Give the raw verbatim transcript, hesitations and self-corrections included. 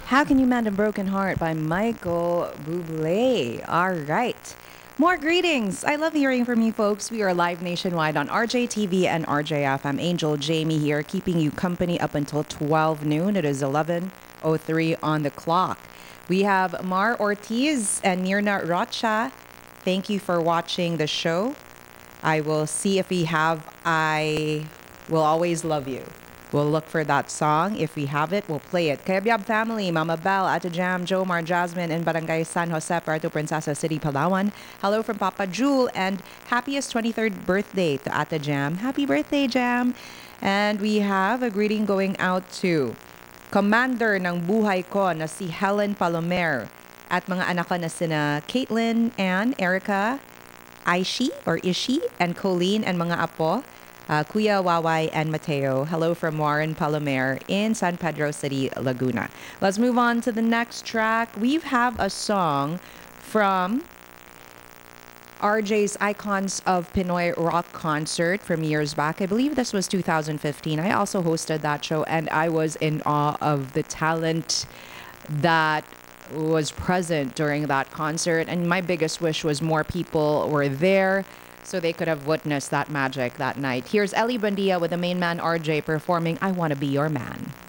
How Can You Mend a Broken Heart by Michael Bublé. All right. More greetings. I love hearing from you folks. We are live nationwide on R J T V and R J F. I'm Angel Jamie here, keeping you company up until twelve noon. It is eleven oh three on the clock. We have Mar Ortiz and Mirna Rocha. Thank you for watching the show. I will see if we have I Will Always Love You. We'll look for that song. If we have it, we'll play it. Kayabyab family, Mama Belle, Ate Jam, Jomar, Jasmine, in Barangay San Jose, Puerto Princesa City, Palawan. Hello from Papa Jewel, and happiest twenty-third birthday to Ate Jam. Happy birthday, Jam! And we have a greeting going out to Commander ng buhay ko na si Helen Palomer at mga anak ko na sina Caitlin, Ann, Erica, Aishi or Ishi, and Colleen, and mga apo, uh, Kuya Wawai and Mateo. Hello from Warren Palomer in San Pedro City, Laguna. Let's move on to the next track. We have a song from R J's Icons of Pinoy Rock concert from years back. I believe this was two thousand fifteen. I also hosted that show, and I was in awe of the talent that was present during that concert. And my biggest wish was more people were there so they could have witnessed that magic that night. Here's Ellie Buendia with the main man R J performing I Wanna Be Your Man.